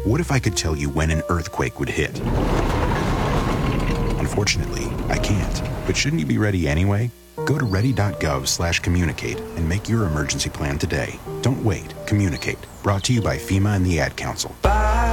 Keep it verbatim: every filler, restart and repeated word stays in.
What if I could tell you when an earthquake would hit? Unfortunately, I can't. But shouldn't you be ready anyway? Go to ready.gov slash communicate and make your emergency plan today. Don't wait. Communicate. Brought to you by FEMA and the Ad Council. Bye.